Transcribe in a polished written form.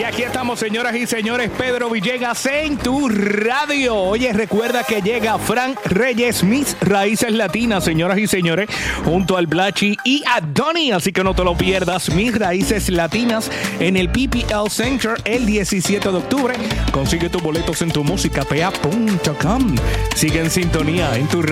aquí estamos, señoras y señores. Pedro Villegas en tu radio. Oye, recuerda que llega Frank Reyes, Mis Raíces Latinas, señoras y señores, junto al Blachi y a Donny. Así que no te lo pierdas. Mis Raíces Latinas en el PPL Center el 17 de octubre. Consigue tus boletos en tumusicapea.com. Sigue en sintonía en tu radio.